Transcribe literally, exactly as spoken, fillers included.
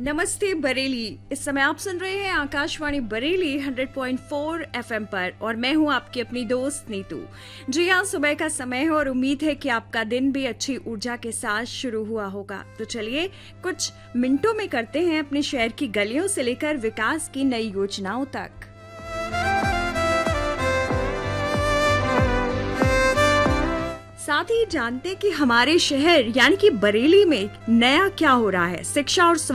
नमस्ते बरेली। इस समय आप सुन रहे हैं Akashvani Bareilly hundred point four FM पर और मैं हूं आपकी अपनी दोस्त नीतू। जी हाँ, सुबह का समय है और उम्मीद है कि आपका दिन भी अच्छी ऊर्जा के साथ शुरू हुआ होगा। तो चलिए कुछ मिनटों में करते हैं अपने शहर की गलियों से लेकर विकास की नई योजनाओं तक। साथ ही जानते कि हमारे शहर यानी कि बरेली में नया क्या हो रहा है। शिक्षा और